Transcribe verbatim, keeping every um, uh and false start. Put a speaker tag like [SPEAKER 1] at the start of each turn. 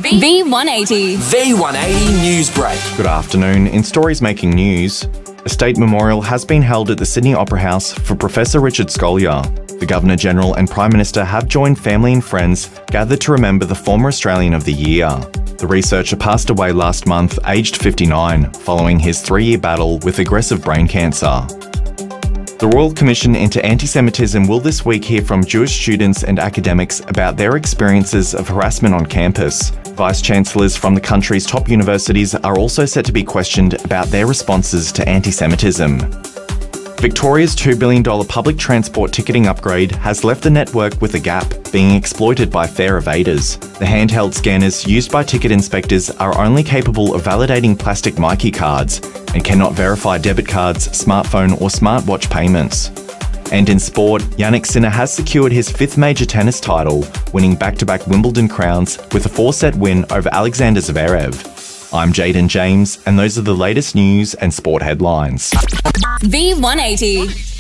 [SPEAKER 1] V one eighty.
[SPEAKER 2] V one eighty News Break.
[SPEAKER 3] Good afternoon. In stories making news, a state memorial has been held at the Sydney Opera House for Professor Richard Scolyer. The Governor-General and Prime Minister have joined family and friends gathered to remember the former Australian of the Year. The researcher passed away last month, aged fifty-nine, following his three-year battle with aggressive brain cancer. The Royal Commission into Anti-Semitism will this week hear from Jewish students and academics about their experiences of harassment on campus. Vice-Chancellors from the country's top universities are also set to be questioned about their responses to anti-Semitism. Victoria's two billion dollars public transport ticketing upgrade has left the network with a gap, being exploited by fare evaders. The handheld scanners used by ticket inspectors are only capable of validating plastic Myki cards and cannot verify debit cards, smartphone or smartwatch payments. And in sport, Jannik Sinner has secured his fifth major tennis title, winning back-to-back Wimbledon crowns with a four-set win over Alexander Zverev. I'm Jaden James, and those are the latest news and sport headlines.
[SPEAKER 1] V one eighty.